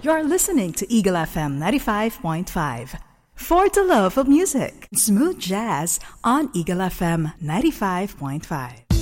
You're listening to Eagle FM 95.5. For the love of music, smooth jazz on Eagle FM 95.5.